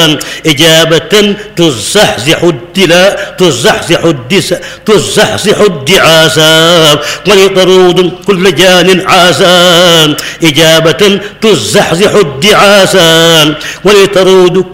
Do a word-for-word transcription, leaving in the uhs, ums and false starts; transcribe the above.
إجابة تزحزح الدلاء تزحزح الدس تزحزح الدعاسا ولطرود كل جان عاسا إجابة تزحزح الدعاسا ولطرود